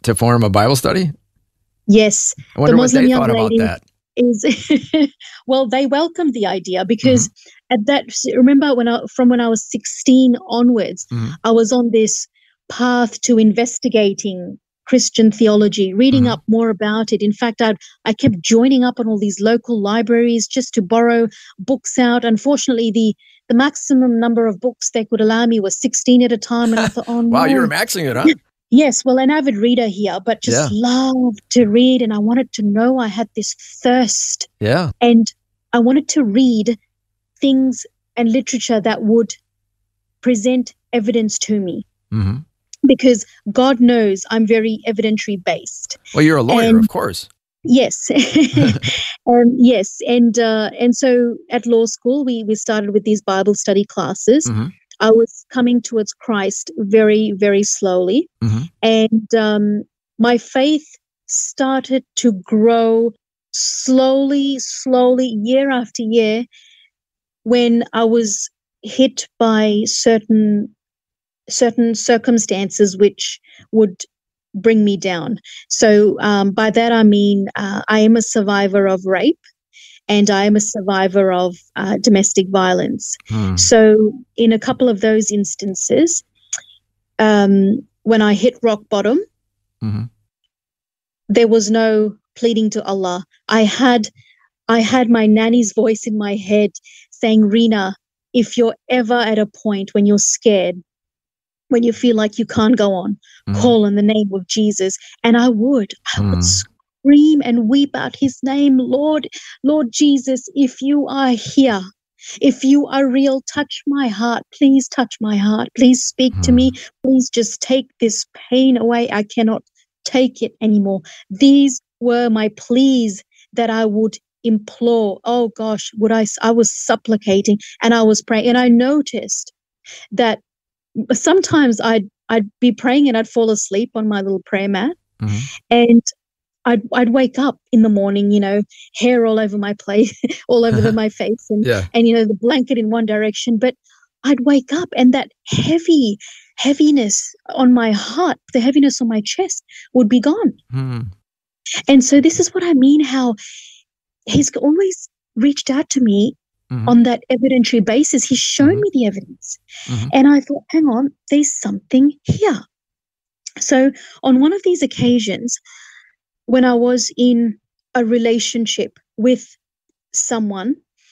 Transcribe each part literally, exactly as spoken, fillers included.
to form a Bible study? Yes. I wonder the what Muslim they young thought about lady that. is well, they welcomed the idea because at that, remember when I, from when I was sixteen onwards, Mhm. I was on this path to investigating Christian theology, reading Mhm. up more about it. In fact, I I kept joining up on all these local libraries just to borrow books out. Unfortunately, the the maximum number of books they could allow me was sixteen at a time, and I thought, oh Wow, you no. were maxing it, huh? Yes, well, an avid reader here, but just Yeah. loved to read, and I wanted to know. I had this thirst, Yeah. and I wanted to read things and literature that would present evidence to me, hmm because God knows I'm very evidentiary based. Well, you're a lawyer, And of course. yes, um, yes, and uh, and so at law school we we started with these Bible study classes. hmm I was coming towards Christ very, very slowly. hmm And um, my faith started to grow slowly, slowly, year after year, when I was hit by certain certain circumstances which would bring me down. So um, by that I mean uh, I am a survivor of rape, and I am a survivor of uh, domestic violence. Hmm. So in a couple of those instances, um, when I hit rock bottom, hmm there was no pleading to Allah. I had I had my nanny's voice in my head saying, Rena, if you're ever at a point when you're scared, when you feel like you can't go on, Mhm. call on the name of Jesus. And I would. I would Mm. scream and weep out his name, Lord, Lord Jesus, if you are here, if you are real, touch my heart. Please touch my heart. Please speak to me. Please just take this pain away. I cannot take it anymore. These were my pleas that I would implore. Oh gosh, would I, I was supplicating and I was praying. And I noticed that sometimes I'd, I'd be praying and I'd fall asleep on my little prayer mat, Mhm. and I'd, I'd wake up in the morning, you know, hair all over my place, all over the, my face, and, Yeah. and, you know, the blanket in one direction. But I'd wake up and that heavy, heaviness on my heart, the heaviness on my chest would be gone. Hmm. And so this is what I mean, how he's always reached out to me Mhm. on that evidentiary basis. He's shown Mhm. me the evidence. Mhm. And I thought, hang on, there's something here. So on one of these occasions, when I was in a relationship with someone,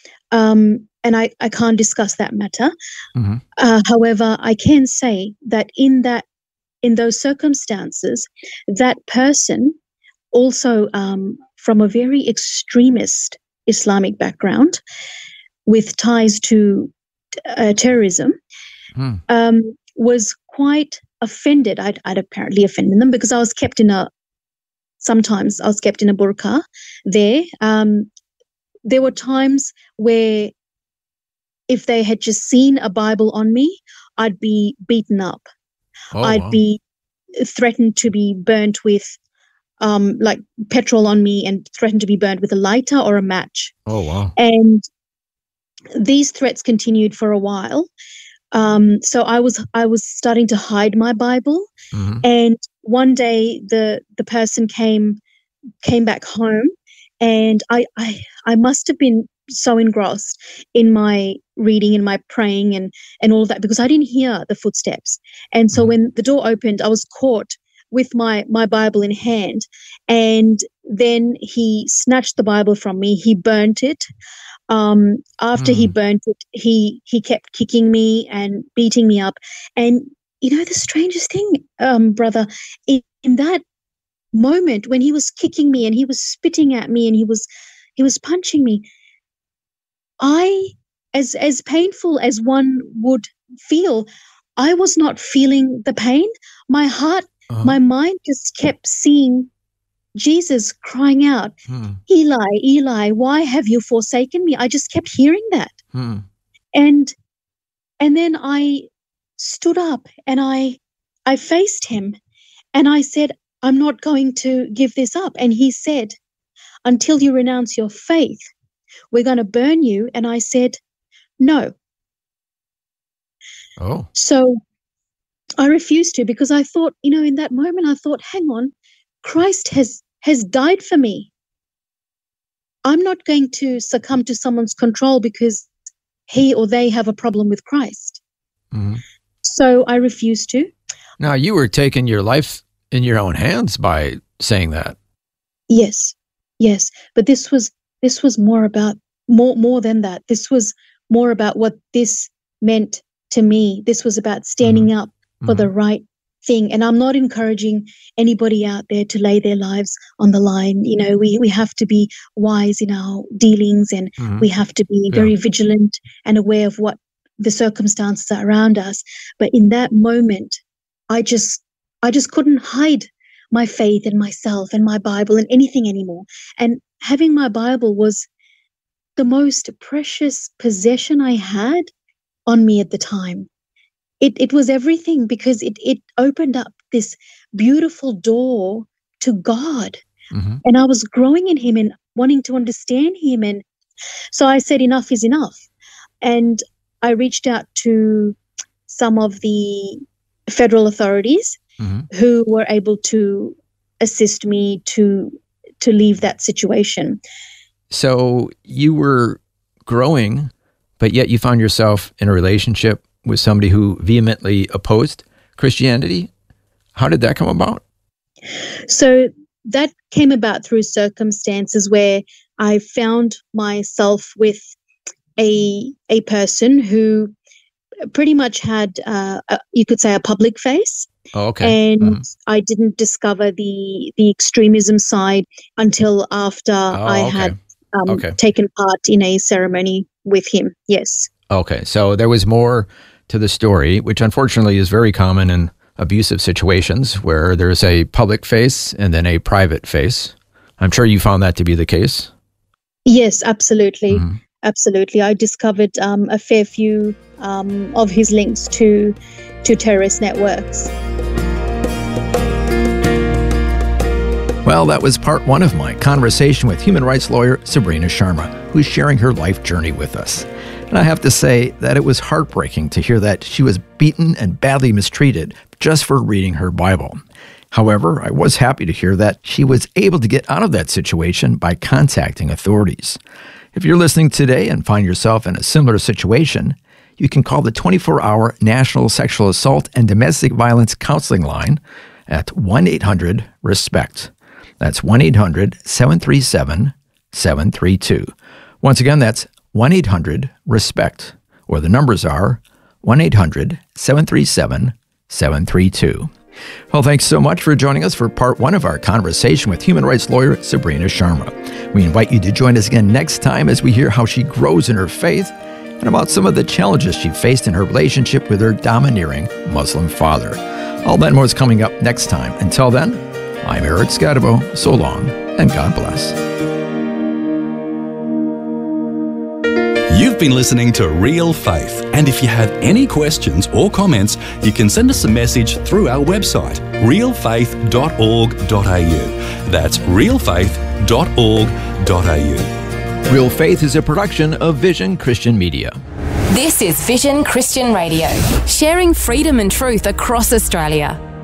um, and I, I can't discuss that matter. Mhm. Uh, however, I can say that in that in those circumstances, that person also um, from a very extremist Islamic background with ties to uh, terrorism, Hmm. um, was quite offended. I'd, I'd apparently offended them because I was kept in a, sometimes I was kept in a burqa there. Um, there were times where if they had just seen a Bible on me, I'd be beaten up. Oh, I'd wow. be threatened to be burnt with um, like petrol on me, and threatened to be burnt with a lighter or a match. Oh, wow. And these threats continued for a while. Um, so I was I was starting to hide my Bible. Mhm. And one day the the person came came back home, and I I, I must have been so engrossed in my reading and my praying and and all of that, because I didn't hear the footsteps. And so Mhm. when the door opened, I was caught with my my Bible in hand, and then he snatched the Bible from me. He burnt it. Um, after he Mm. burnt it, he he kept kicking me and beating me up. And you know the strangest thing, um, brother, in, in that moment when he was kicking me and he was spitting at me and he was he was punching me, I, as as painful as one would feel, I was not feeling the pain. My heart, Uh-huh. my mind just kept seeing Jesus crying out, Hmm. Eli, Eli, why have you forsaken me? I just kept hearing that. Hmm. And and then I stood up and I I faced him and I said, I'm not going to give this up. And he said, until you renounce your faith, we're going to burn you. And I said, no. Oh. So I refused to because I thought, you know, in that moment, I thought, hang on, Christ has has died for me. I'm not going to succumb to someone's control because he or they have a problem with Christ. Mm-hmm. So I refused to. Now, you were taking your life in your own hands by saying that. Yes, yes. But this was this was more about more more than that. This was more about what this meant to me. This was about standing Mm-hmm. up for Mm-hmm. the right thing. And I'm not encouraging anybody out there to lay their lives on the line. You know, we we have to be wise in our dealings, and Mm-hmm. we have to be Yeah. very vigilant and aware of what the circumstances are around us. But in that moment, I just I just couldn't hide my faith and myself and my Bible and anything anymore. And having my Bible was the most precious possession I had on me at the time. It it was everything because it it opened up this beautiful door to God. Mm-hmm. And I was growing in him and wanting to understand him. And so I said, enough is enough. And I reached out to some of the federal authorities Mm-hmm. who were able to assist me to to leave that situation. So you were growing, but yet you found yourself in a relationship with somebody who vehemently opposed Christianity. How did that come about? So that came about through circumstances where I found myself with a a person who pretty much had, uh, a, you could say, a public face. Oh, okay. And Mhm. I didn't discover the the extremism side until after I Oh, okay. had um, Okay. taken part in a ceremony with him. Yes. Okay. So there was more to the story, which unfortunately is very common in abusive situations where there's a public face and then a private face. I'm sure you found that to be the case. Yes, absolutely. Mhm. Absolutely. I discovered um, a fair few um, of his links to to terrorist networks. Well, that was part one of my conversation with human rights lawyer Sabrina Sharma, who's sharing her life journey with us. And I have to say that it was heartbreaking to hear that she was beaten and badly mistreated just for reading her Bible. However, I was happy to hear that she was able to get out of that situation by contacting authorities. If you're listening today and find yourself in a similar situation, you can call the twenty-four hour National Sexual Assault and Domestic Violence Counseling Line at one eight hundred RESPECT. That's one eight hundred seven three seven seven three two. Once again, that's one eight hundred RESPECT, or the numbers are one eight hundred seven three seven seven three two. Well, thanks so much for joining us for part one of our conversation with human rights lawyer Sabrina Sharma. We invite you to join us again next time as we hear how she grows in her faith and about some of the challenges she faced in her relationship with her domineering Muslim father. All that and more is coming up next time. Until then, I'm Eric Scadabo. So long, and God bless. You've been listening to Real Faith, and if you have any questions or comments, you can send us a message through our website, real faith dot org dot a u. That's real faith dot org dot a u. Real Faith is a production of Vision Christian Media. This is Vision Christian Radio, sharing freedom and truth across Australia.